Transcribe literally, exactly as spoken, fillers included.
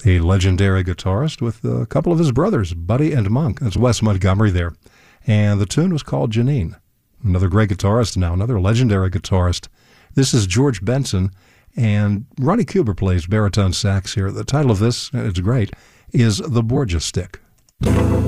a legendary guitarist with a couple of his brothers, Buddy and Monk. That's Wes Montgomery there. And the tune was called Janine. Another great guitarist now, another legendary guitarist. This is George Benson, and Ronnie Cuber plays baritone sax here. The title of this, it's great, is The Borgia Stick.